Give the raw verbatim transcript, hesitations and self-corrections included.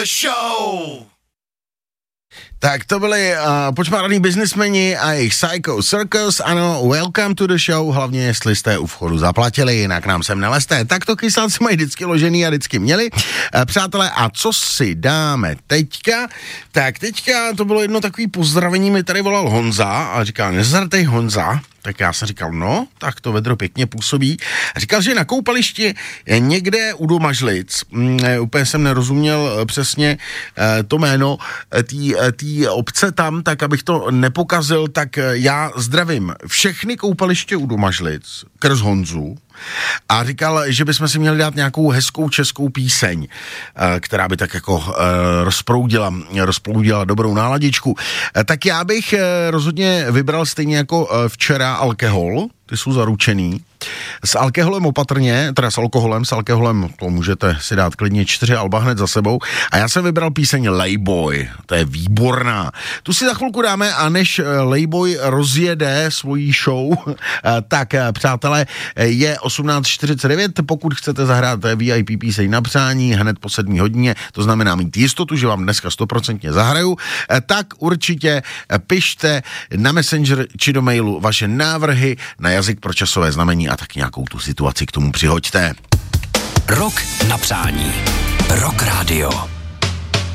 the show! Tak to byli uh, počmáraný biznismeni a jejich Psycho Circus, ano, welcome to the show, hlavně jestli jste u vchodu zaplatili, jinak nám sem nelezte. Tak to kysáci mají vždycky ložený a vždycky měli. Uh, přátelé, a co si dáme teďka? Tak teďka to bylo jedno takový pozdravení, mi tady volal Honza a říkal, nezartej Honza. Tak já jsem říkal, no, tak to vedro pěkně působí. Říkal, že na koupališti někde u Domažlic, mm, úplně jsem nerozuměl přesně e, to jméno té obce tam, tak abych to nepokazil, tak já zdravím všechny koupaliště u Domažlic, krz Honzu, a říkal, že bychom si měli dát nějakou hezkou českou píseň, která by tak jako rozproudila, rozproudila dobrou náladičku. Tak já bych rozhodně vybral stejně jako včera Alkohol, ty jsou zaručený. S alkoholem opatrně, teda s alkoholem, s alkoholem to můžete si dát klidně čtyři alba hned za sebou. A já jsem vybral píseň Layboy, to je výborná. Tu si za chvilku dáme a než Layboy rozjede svojí show, tak přátelé, je osmnáct čtyřicet devět, pokud chcete zahrát V I P píseň na přání hned po sedmé hodině, to znamená mít jistotu, že vám dneska stoprocentně zahraju, tak určitě pište na Messenger či do mailu vaše návrhy na jazyk pro časové znamení a tak nějakou tu situaci k tomu přihoďte. Rok na přání. Rock Radio.